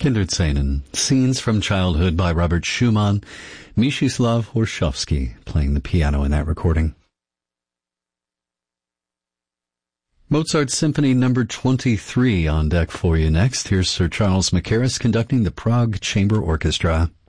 Kinderszenen, Scenes from Childhood by Robert Schumann, Mstislav Horšovský playing the piano in that recording. Mozart Symphony No. 23 on deck for you next. Here's Sir Charles Mackerras conducting the Prague Chamber Orchestra.